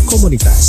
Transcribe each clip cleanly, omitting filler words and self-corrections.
komunitas.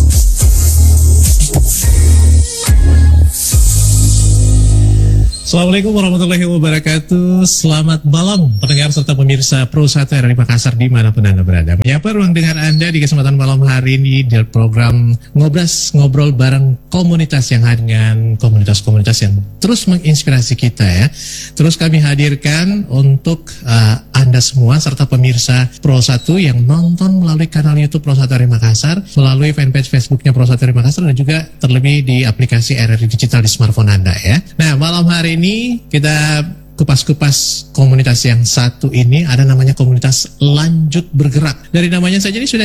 Assalamualaikum warahmatullahi wabarakatuh. Selamat malam pendengar serta pemirsa Pro 1 RRI Makassar dimanapun Anda berada. Menyapa ruang dengar Anda di kesempatan malam hari ini di program Ngobrol bareng komunitas yang dengan komunitas-komunitas yang terus menginspirasi kita ya. Terus kami hadirkan untuk Anda semua serta pemirsa Pro 1 yang nonton melalui kanal YouTube Pro 1 RRI Makassar, melalui fanpage Facebooknya Pro 1 RRI Makassar, dan juga terlebih di aplikasi RRI Digital di smartphone Anda ya. Nah, malam hari ini kita kupas-kupas komunitas yang satu ini, ada namanya komunitas Lanjut Bergerak. Dari namanya saja ini sudah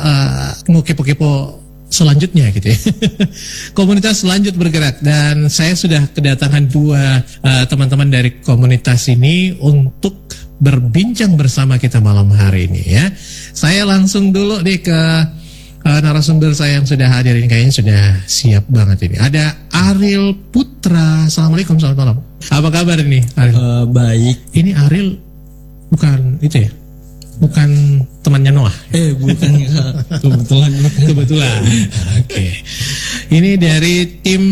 ngekepo-kepo selanjutnya gitu ya. Komunitas Lanjut Bergerak, dan saya sudah kedatangan dua teman-teman dari komunitas ini untuk berbincang bersama kita malam hari ini ya. Saya langsung dulu nih ke narasumber saya yang sudah hadir ini, kayaknya sudah siap banget ini. Ada Ariel Putra. Assalamualaikum, selamat malam. Apa kabar ini, Ariel? Baik. Ini Ariel bukan itu ya? Bukan temannya Noah? Bukan Kak. Kebetulan. Oke. Ini dari tim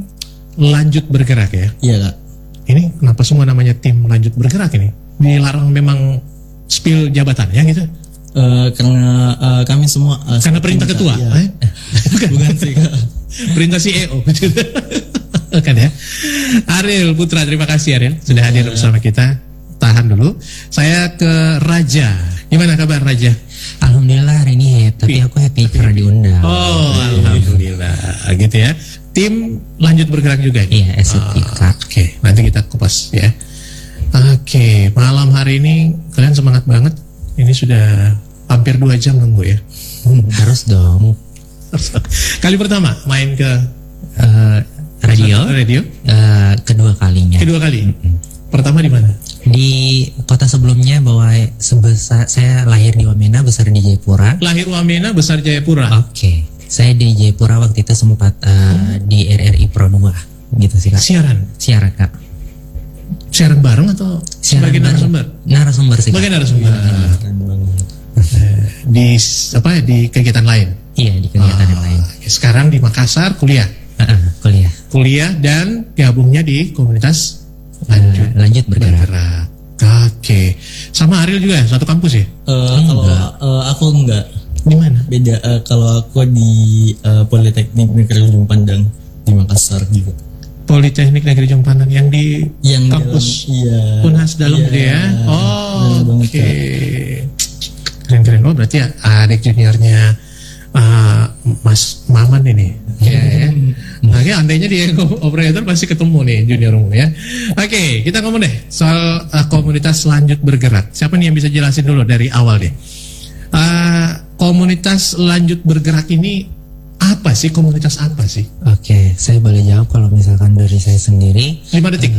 Lanjut Bergerak ya? Iya Kak. Ini kenapa semua namanya tim Lanjut Bergerak ini? Dilarang memang spill jabatannya gitu? Karena kami semua karena perintah ketua ya. Bukan sih Kak. Perintah CEO kan ya. Ariel Putra, terima kasih Ariel sudah hadir bersama kita. Tahan dulu, saya ke Raja. Gimana kabar Raja? Alhamdulillah hari ini tapi aku happy karena diundang. Oh alhamdulillah gitu ya. Tim Lanjut Bergerak juga ini? Iya, SOTK. Oke, nanti kita kupas ya. Oke, malam hari ini kalian semangat banget. Ini sudah hampir 2 jam nunggu ya. Harus dong. Kali pertama main ke radio. Kedua kalinya. Kedua kali. Pertama di mana? Di kota sebelumnya bahwa saya lahir di Wamena, besar di Jayapura. Lahir Wamena, besar Jayapura. Oke. Saya di Jayapura waktu itu sempat di RRI Pro 2 gitu sih Kak. Siaran Kak. Siaran bareng atau sebagai narasumber? Narasumber sih. Sebagai narasumber. Di kegiatan lain? Iya, di kegiatan yang lain. Sekarang di Makassar kuliah? Kuliah. Kuliah dan gabungnya di komunitas Lanjut Bergerak. Oke. Sama Ariel juga satu kampus ya? Kalau aku enggak. Di mana? Beda. Kalau aku di Politeknik Negeri Ujung Pandang di Makassar juga. Politeknik Negeri Ujung Pandang yang di kampus Unhas dalam gitu ya. Oh, oke. Keren-keren. Oh, berarti ya adik juniornya Mas Maman ini. Ya. Nah, andainya dia operator pasti ketemu nih juniormu ya. Oke, kita ngomong deh soal komunitas Lanjut Bergerak. Siapa nih yang bisa jelasin dulu dari awal deh? Komunitas Lanjut Bergerak ini apa sih? Komunitas apa sih? Oke, saya boleh jawab kalau misalkan dari saya sendiri. 5 detik.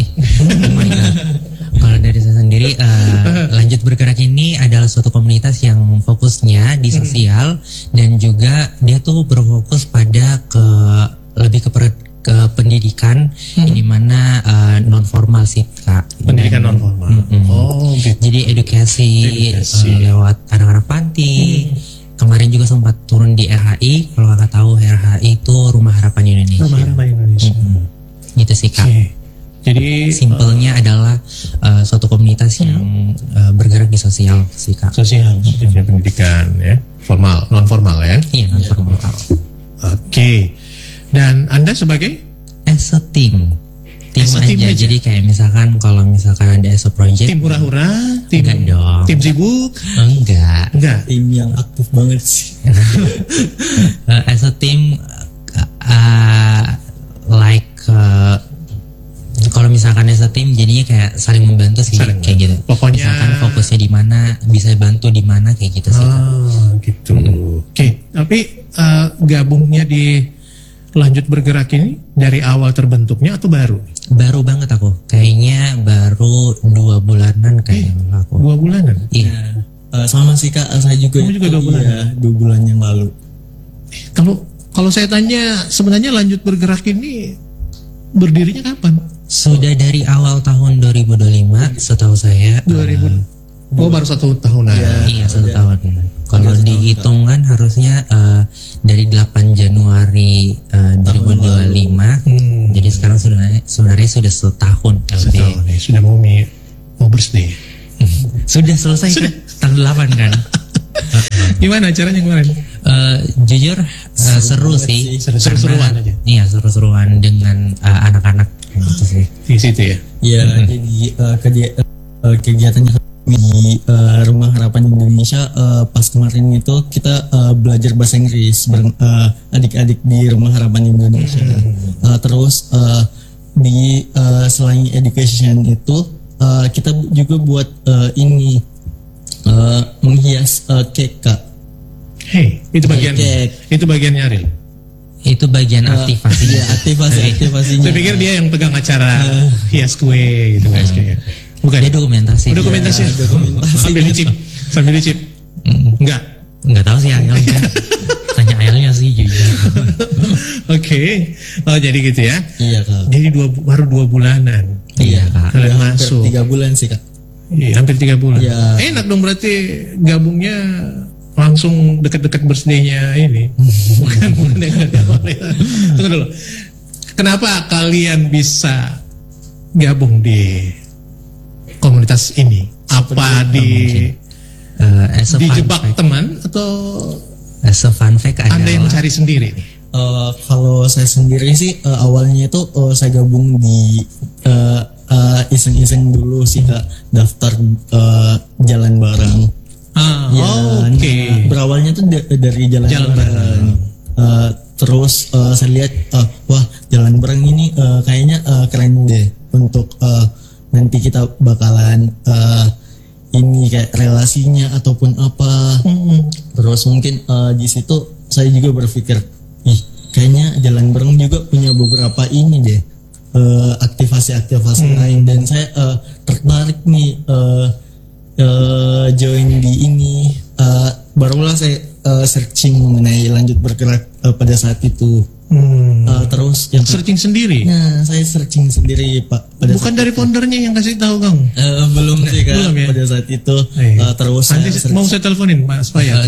Kalau dari saya sendiri, Lanjut Bergerak ini adalah suatu komunitas yang fokusnya di sosial dan juga dia tuh berfokus pada lebih ke pendidikan, di mana non formal sih Kak. Pendidikan non formal. Oh, gitu. Jadi edukasi. Lewat anak-anak panti. Kemarin juga sempat turun di RHI. Kalau kakak tahu RHI itu Rumah Harapan Indonesia. Rumah Harapan Indonesia. Gitu sih Kak. Okay. Jadi simpelnya adalah suatu komunitas yang bergerak di sosial sih Kak. Sosial, pendidikan ya, formal, non formal ya. Iya, non formal. Oke. Dan Anda sebagai tim aja. Jadi kayak misalkan kalau misalkan ada ESO project. Tim hura-hura, tim enggak dong. Tim sibuk? Enggak. Tim yang aktif banget sih. ESO tim kalau misalkan ESO tim jadinya kayak saling membantu sih, kayak gitu. Pokoknya misalkan fokusnya di mana, bisa bantu di mana kayak gitu sih. Gitu. Oke. Tapi gabungnya di Lanjut Bergerak ini dari awal terbentuknya atau baru? Baru banget aku. Kayaknya baru 2 bulanan kayaknya aku. 2 bulanan? Iya. Sama sih Kak, saya juga. Kamu juga 2 bulan? Iya, 2 bulan yang lalu. Kalau saya tanya, sebenarnya Lanjut Bergerak ini berdirinya kapan? Sudah dari awal tahun 2025, setahu saya. 2000. Oh, baru 1 tahunan. Iya, 1 tahun. Kalau dihitung kan harusnya dari 8 Januari 2025. Jadi sekarang sebenarnya sudah setahun. Setahun nih, sudah mau birthday. Sudah selesai kan? Tanggal 8 kan? Gimana acaranya kemarin? Jujur seru sih. Seru-seruan aja. Iya, seru-seruan dengan anak-anak gitu sih. Di situ ya. Ya, jadi kegiatannya di Rumah Harapan Indonesia pas kemarin itu kita belajar bahasa Inggris bareng adik-adik di Rumah Harapan Indonesia. Terus di selain education itu kita juga buat ini menghias cake, Kak. Hey, itu bagiannya Ariel. Itu bagian aktivasi. Iya, aktivasinya. Saya pikir dia yang pegang acara hias kue gitu guys kayaknya. Bukan. Dia dokumentasi. Dokumentasi. Sambil dicip. Enggak tahu sih Ayelnya. Tanya Ayelnya sih jujur. Oke. Oh jadi gitu ya. Iya, Kak. Jadi baru 2 bulanan. Iya, Kak. Kalian Hampir masuk. 3 bulan sih, Kak. Iya, hampir 3 bulan. Iya. Enak dong berarti gabungnya langsung dekat-dekat birthday-nya ini. Bukan dekat. Tunggu dulu. Kenapa kalian bisa gabung di komunitas ini? Apa dijebak teman atau as a fun fact Anda yang adalah cari sendiri nih? Kalau saya sendiri sih awalnya itu saya gabung di iseng-iseng dulu sih, Kak, daftar jalan bareng. Oke. Nah, berawalnya tuh dari jalan bareng. Terus saya lihat wah, jalan bareng ini kayaknya keren deh untuk nanti kita bakalan ini kayak relasinya ataupun apa. Terus mungkin di situ saya juga berpikir, kayaknya jalan bareng juga punya beberapa ini deh aktivasi-aktivasi lain, dan saya tertarik nih join di ini. Barulah saya searching mengenai lanjut bergerak pada saat itu. Terus yang Searching sendiri? Nah, saya searching sendiri, Pak. Bukan dari foundernya yang kasih tahu kamu? Belum sih, Kak. Belum ya? Pada saat itu terus Nanti mau saya teleponin Mas Fayat.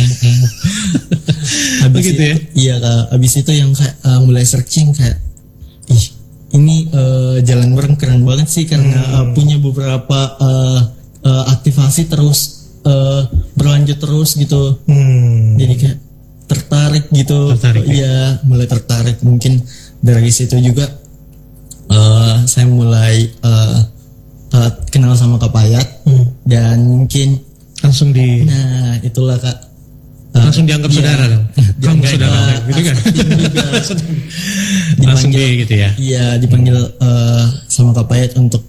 habis Begitu ya? Iya, Kak. Habis itu yang kayak mulai searching kayak ini jalan bareng keren banget sih, karena punya beberapa aktivasi terus berlanjut terus gitu. Jadi kayak tertarik gitu. Iya, mulai tertarik. Mungkin dari situ juga saya mulai kenal sama Kak Payat, dan mungkin Langsung nah itulah, Kak, langsung dianggap saudara dong. Kamu saudara gitu kan? Langsung gitu ya. Iya, dipanggil sama Kak Payat untuk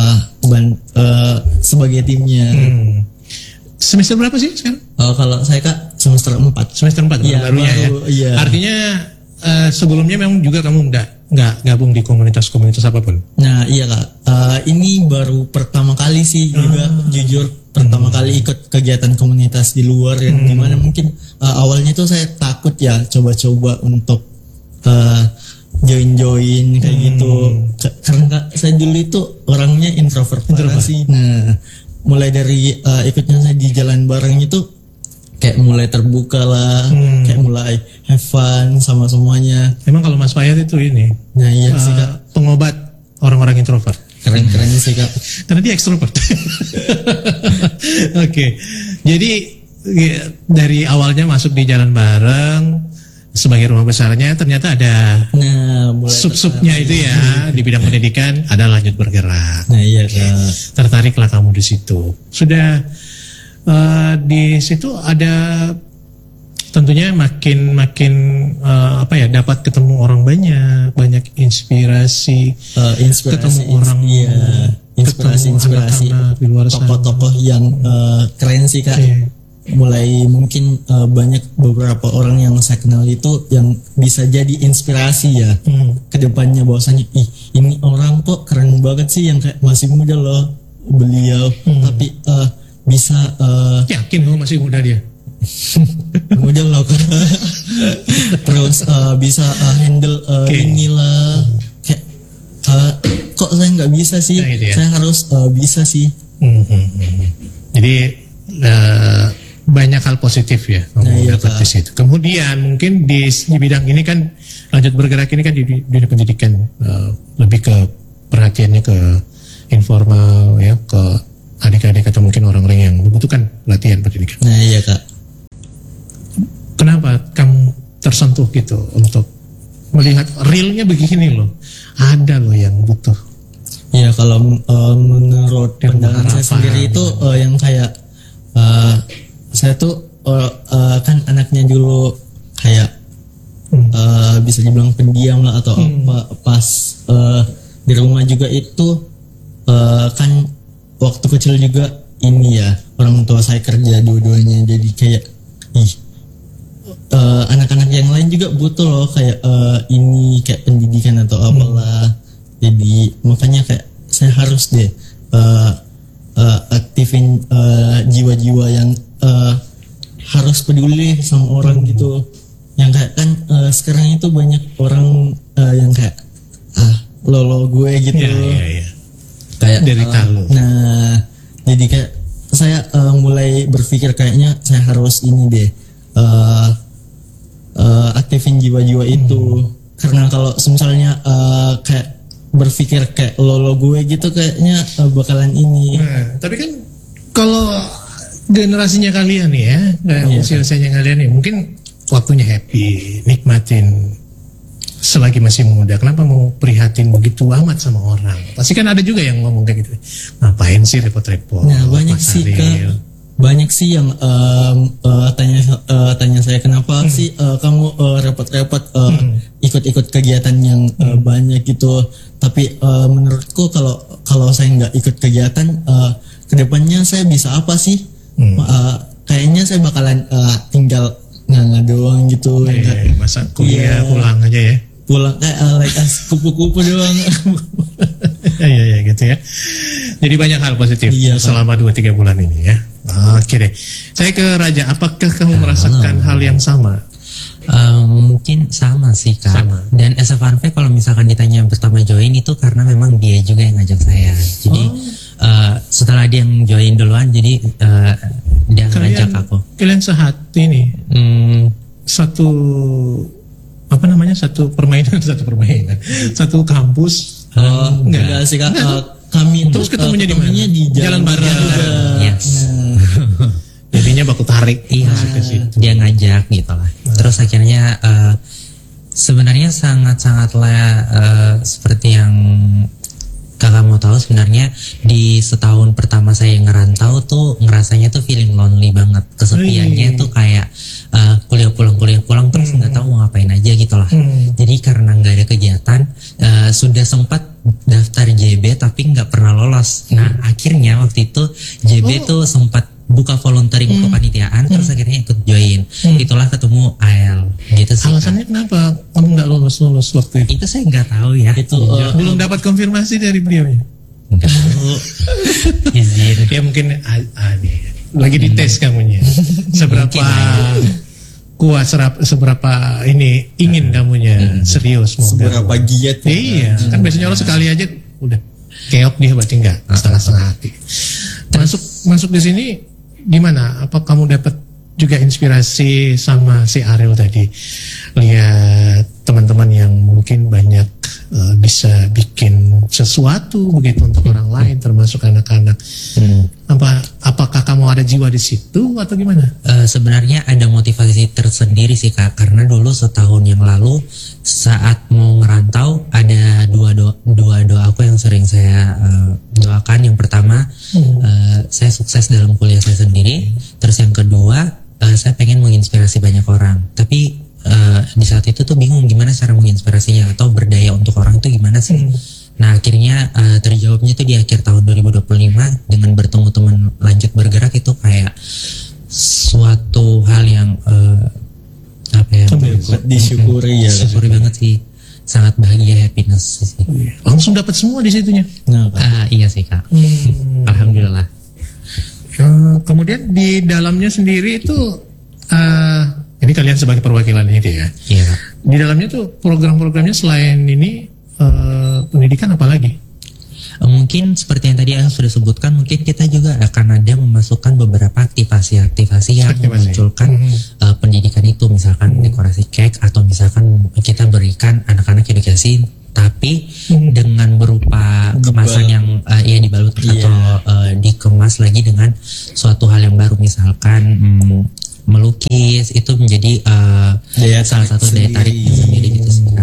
sebagai timnya. Semester berapa sih sekarang? Kalau saya, Kak, semester 4. Semester 4 Iya, barunya ya. Iya. Artinya sebelumnya memang juga kamu nggak gabung di komunitas-komunitas apapun? Nah, iya, Kak. Ini baru pertama kali sih juga, jujur pertama kali ikut kegiatan komunitas di luar, yang dimana mungkin awalnya tuh saya takut ya coba-coba untuk join kayak gitu. Karena, Kak, saya dulu itu orangnya introvert sih. Nah, mulai dari ikutnya saya di jalan bareng itu kayak mulai terbuka lah, kayak mulai have fun sama semuanya. Emang kalau Mas Fayat itu ini, Nah, iya sih, Kak. pengobat orang-orang introvert. Keren-keren sih, Kak. Karena dia ekstrovert. Oke. Jadi dari awalnya masuk di jalan bareng sebagai rumah besarnya, ternyata ada Mulai sub-subnya itu ya di bidang pendidikan, ada lanjut bergerak. Nah, iya, Kak. Tertariklah kamu di situ. Sudah di situ ada tentunya makin dapat ketemu orang banyak inspirasi, ketemu orang, inspirasi anak-anak di luar sana. tokoh-tokoh yang keren sih, Kak. Mulai mungkin banyak beberapa orang yang saya kenal itu yang bisa jadi inspirasi ya ke depannya, bahwasanya ini orang kok keren banget sih, yang kayak masih muda loh beliau, tapi bisa yakin kamu masih muda dia? muda loh. Terus bisa handle inilah kayak kok saya nggak bisa sih, gitu ya? saya harus bisa sih. Jadi banyak hal positif ya kamu dapat di situ. Kemudian mungkin di bidang ini kan lanjut bergerak ini kan di dunia pendidikan, lebih ke perhatiannya ke informal ya, ke adik-adik atau mungkin orang-orang yang membutuhkan pelatihan pendidikan. Nah iya Kak. Kenapa kamu tersentuh gitu untuk melihat realnya begini loh, ada loh yang butuh. Ya kalau menurut pandangan saya sendiri itu yang kayak saya tuh kan anaknya dulu kayak bisa dibilang pendiam lah atau apa, pas di rumah juga itu kan waktu kecil juga ini ya, orang tua saya kerja dua-duanya, jadi kayak anak-anak yang lain juga butuh loh kayak ini kayak pendidikan atau apalah. Jadi makanya kayak saya harus deh aktifin jiwa-jiwa yang harus peduli sama orang gitu. Yang kayak kan sekarang itu banyak orang yang kayak lolo gue gitu. Iya. Kayak Derita lo. Nah, jadi kayak saya mulai berpikir kayaknya saya harus ini deh aktifin jiwa-jiwa itu. Karena kalau misalnya kayak berpikir kayak lolo gue gitu kayaknya bakalan ini. Nah, tapi kan kalau generasinya kalian nih ya, usia-usianya kalian nih, mungkin waktunya happy, nikmatin selagi masih muda. Kenapa mau prihatin begitu amat sama orang? Pasti kan ada juga yang ngomong kayak gitu. Ngapain sih repot-repot? Nah banyak sih Kak, banyak sih yang tanya saya kenapa sih kamu repot-repot ikut-ikut kegiatan yang banyak gitu. Tapi menurutku kalau saya nggak ikut kegiatan, kedepannya saya bisa apa sih? Kayaknya saya bakalan tinggal nganga doang gitu. Masa kuliah pulang aja ya? Pulang kayak kupu-kupu doang. Iya gitu ya. Jadi banyak hal positif selama 2-3 bulan ini ya. Oke deh. Saya ke Raja. Apakah kamu merasakan hal yang sama? Mungkin sama sih Kak. Sama. Dan as a fun fact, kalau misalkan ditanya pertama join itu karena memang dia juga yang ngajak saya. Jadi setelah dia yang join duluan, jadi dia ngajak aku. Kalian sehati nih. Satu apa namanya? Satu permainan, satu kampus. Enggak sih Kak. Kami terus ketemunya di mana? Di Jalan Barat. Yes. Jadinya baku tarik. Iya. Dia ngajak gitu lah. Terus akhirnya sebenarnya sangat-sangatlah seperti yang kakak mau tahu, sebenarnya di setahun pertama saya ngerantau tuh ngerasanya tuh feeling lonely banget, kesepiannya tuh kayak kuliah pulang terus nggak tahu mau ngapain aja gitu lah. Jadi karena nggak ada kegiatan, sudah sempat daftar JB tapi nggak pernah lolos. Nah akhirnya waktu itu JB tuh sempat buka volunteering kepanitiaan, terus akhirnya ikut join. Itulah ketemu AL gitu sih. Alasannya kenapa kamu nggak lolos waktu itu? Itu saya nggak tahu ya. Itu belum dapat konfirmasi dari beliau ya? Nggak tahu. Izin. Ya mungkin nih, lagi dites kamunya. Seberapa kuat, seberapa ini ingin kamunya serius mau seberapa giat. Iya, kan biasanya orang sekali aja udah keok dia, berarti enggak setengah-setengah hati. Masuk di sini gimana? Apa kamu dapat juga inspirasi sama si Ariel tadi? Lihat teman-teman yang mungkin banyak bisa bikin sesuatu begitu untuk orang lain, termasuk anak-anak. Apakah kamu ada jiwa di situ atau gimana? Sebenarnya ada motivasi tersendiri sih Kak, karena dulu setahun yang lalu saat mau ngerantau ada dua doa aku yang sering saya doakan. Yang pertama, saya sukses dalam kuliah saya sendiri. Terus yang kedua, saya pengen menginspirasi banyak orang. Tapi di saat itu tuh bingung gimana cara menginspirasinya atau berdaya untuk orang itu gimana sih. Nah akhirnya terjawabnya tuh di akhir tahun 2025 dengan bertemu teman lanjut bergerak. Itu kayak suatu hal yang disyukuri ya. Syukuri banget sih, sangat bahagia, happiness sih. Langsung dapat semua di situnya. Iya sih Kak. Alhamdulillah. Kemudian di dalamnya sendiri itu ini kalian sebagai perwakilan ini ya. Iya Kak. Di dalamnya tuh program-programnya selain ini pendidikan apa lagi? Mungkin seperti yang tadi sudah sebutkan, mungkin kita juga akan ada memasukkan beberapa aktivasi yang memunculkan pendidikan itu, misalkan dekorasi cake, atau misalkan kita berikan anak-anak edukasi tapi dengan berupa kemasan yang dibalut atau dikemas lagi dengan suatu hal yang baru, misalkan melukis itu menjadi salah satu daya tarik sendiri gitu sih.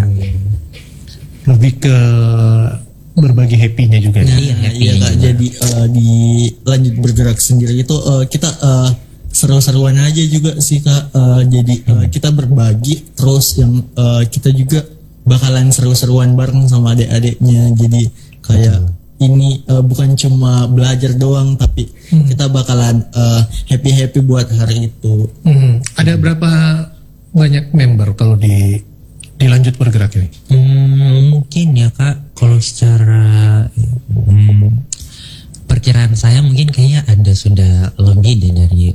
Lebih ke berbagi happy-nya juga. Iya Kak, jadi di lanjut bergerak sendiri itu kita seru-seruan aja juga sih Kak. Jadi kita berbagi, terus yang kita juga bakalan seru-seruan bareng sama adik-adiknya. Jadi kayak ini bukan cuma belajar doang, tapi kita bakalan happy buat hari itu. Ada berapa banyak member kalau dilanjut bergerak ini? Mungkin ya Kak, kalau secara perkiraan saya mungkin kayaknya ada sudah lebih dari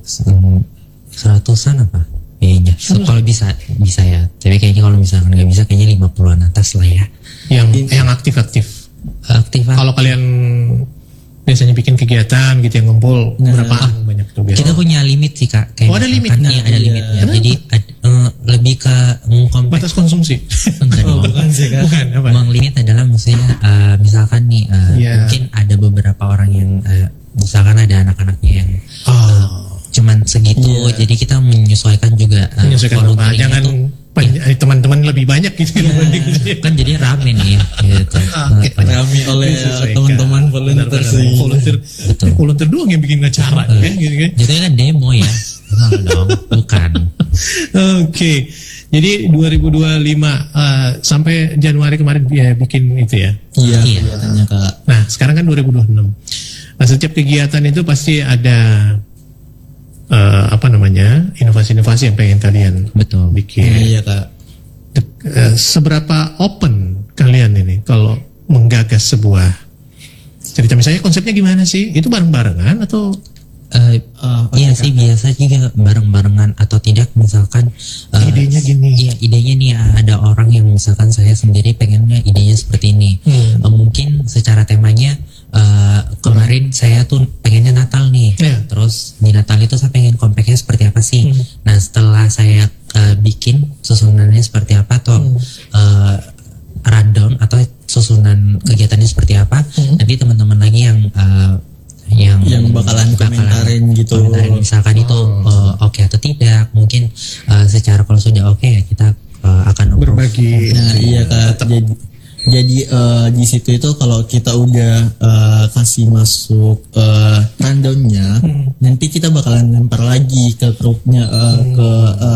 100-an apa kayaknya. Kalau bisa ya, tapi kayaknya kalau misalkan nggak bisa kayaknya 50-an atas lah ya. Yang aktif. Aktifan. Kalau kalian biasanya bikin kegiatan gitu yang ngumpul berapaan banyak tuh biasanya? Kita punya limit sih Kak. Kayak ada limit? Iya, ada limitnya. Jadi lebih ke batas konsumsi. Bukan sih Kak. Bukan apa? Memang limit adalah maksudnya misalkan nih mungkin ada beberapa orang yang misalkan ada anak-anaknya yang cuman segitu, jadi kita menyesuaikan juga volunteering jangan teman-teman lebih banyak gitu kan jadi rame nih gitu. Rame oleh teman-teman volunteer sih. Volunteer doang yang bikin acara kan gitu kan. Jadi kan demo ya. Enggak dong, bukan. Oke. Jadi 2025 sampai Januari kemarin bikin itu ya. Iya. Katanya Kak. Nah, sekarang kan 2026. Nah, setiap kegiatan itu pasti ada inovasi-inovasi yang pengen kalian bikin. Iya Kak. Seberapa open kalian ini kalau menggagas sebuah cerita, misalnya konsepnya gimana sih? Itu bareng-barengan atau iya sih, biasa juga bareng-barengan atau tidak, misalkan idenya gini. Iya, idenya nih ada orang yang misalkan saya sendiri pengennya idenya seperti ini. Mungkin secara temanya kemarin saya tuh pengennya Natal nih. Terus di Natal itu saya pengen compactnya seperti apa sih? Nah, setelah saya bikin susunannya seperti apa atau rundown atau susunan kegiatannya seperti apa, nanti teman-teman lagi yang bakalan komentarin gitu. Misalkan itu oke atau tidak. Mungkin secara kalau sudah oke ya kita akan berbagi. Nah, iya Kak. Jadi di situ itu kalau kita udah kasih masuk rundownnya, nanti kita bakalan lempar lagi ke grupnya ke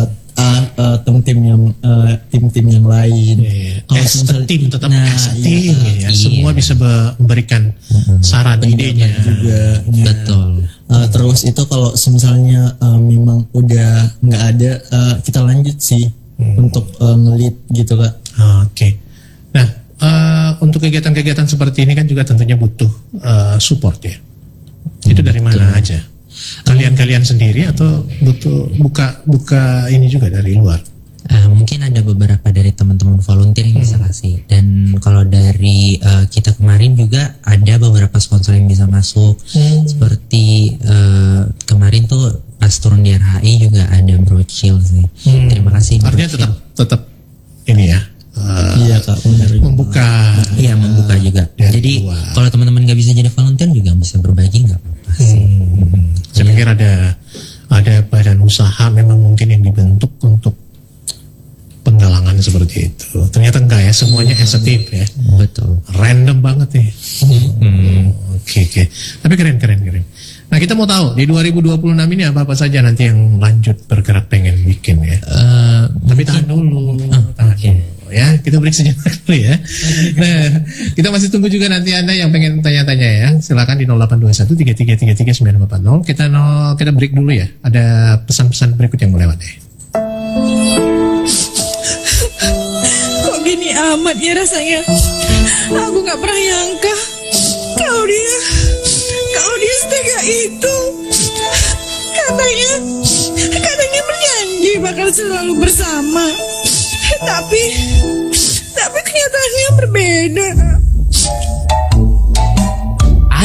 tim-tim yang lain. As a team, tetap as a team ya. Semua bisa memberikan saran idenya juga. Betul. Terus itu kalau misalnya memang udah nggak ada, kita lanjut sih untuk ngelit gitu Kak. Oke. Nah, untuk kegiatan-kegiatan seperti ini kan juga tentunya butuh support ya. Itu dari mana aja? Kalian sendiri atau butuh buka ini juga dari luar? Mungkin ada beberapa dari teman-teman volunteer yang bisa kasih. Dan kalau dari kita kemarin juga ada beberapa sponsor yang bisa masuk. Seperti kemarin tuh pas turun di RHI juga ada brocil sih. Terima kasih. Artinya tetap ini ya. Iya Kak, membuka juga. Jadi kalau teman-teman nggak bisa jadi volunteer juga bisa berbagi, nggak apa-apa sih. Saya pikir ada badan usaha memang mungkin yang dibentuk untuk penggalangan seperti itu. Ternyata enggak ya, semuanya as a team ya. Betul. Random banget nih. Oke. Tapi keren. Nah, kita mau tahu di 2026 ini apa saja nanti yang lanjut bergerak pengen bikin ya. Tapi tahan dulu. Ya, kita break sejenak dulu ya. Nah, kita masih tunggu juga nanti Anda yang pengen tanya-tanya ya. Silakan di 0821 3333 940. Kita break dulu ya. Ada pesan-pesan berikut yang melewat ya. Kok gini amat ya rasanya? Aku gak pernah nyangka kalau dia setega itu. Katanya berjanji bakal selalu bersama. Tapi kenyataannya berbeda.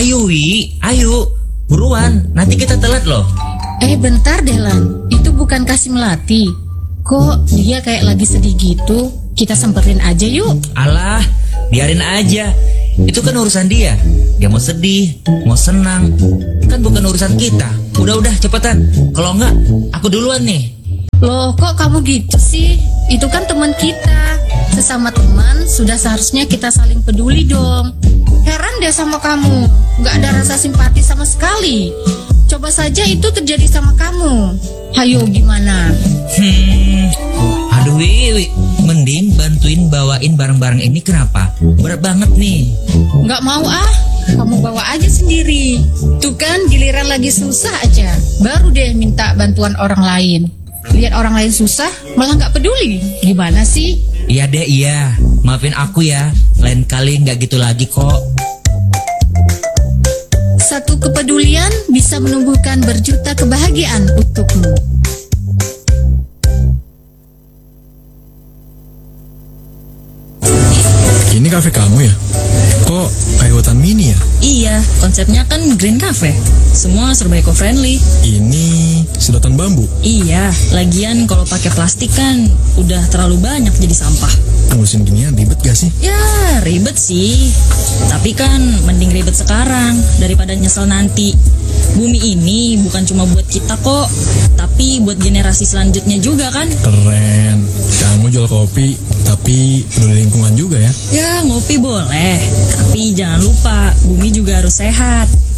Ayo Wi, ayo. Buruan, nanti kita telat loh. Bentar deh Lan, itu bukan Kasih Melati. Kok dia kayak lagi sedih gitu? Kita semperin aja yuk. Alah, biarin aja. Itu kan urusan dia. Dia mau sedih, mau senang. Kan bukan urusan kita. Udah, cepetan. Kalau enggak, aku duluan nih. Loh kok kamu gitu sih? Itu kan teman kita. Sesama teman sudah seharusnya kita saling peduli dong. Heran deh sama kamu, gak ada rasa simpati sama sekali. Coba saja itu terjadi sama kamu. Hayo gimana? Aduh Wi, mending bantuin bawain barang-barang ini kenapa? Berat banget nih. Gak mau kamu bawa aja sendiri. Tuh kan giliran lagi susah aja, baru deh minta bantuan orang lain. Lihat orang lain susah, malah gak peduli. Gimana sih? Iya deh, iya. Maafin aku ya. Lain kali gak gitu lagi kok. Satu kepedulian bisa menumbuhkan berjuta kebahagiaan untukmu. Ini kafe kamu ya? Kok kayak hutan mini ya? Iya, konsepnya kan Green Cafe. Semua serba eco-friendly. Ini sedotan bambu. Iya, lagian kalau pakai plastik kan udah terlalu banyak jadi sampah. Ngurusin ginian ribet gak sih? Ya, ribet sih. Tapi kan mending ribet sekarang daripada nyesel nanti. Bumi ini bukan cuma buat kita kok, tapi buat generasi selanjutnya juga kan. Keren. Kamu jual kopi, tapi peduli lingkungan juga ya? Ya, ngopi boleh. Tapi jangan lupa, bumi juga harus sehat.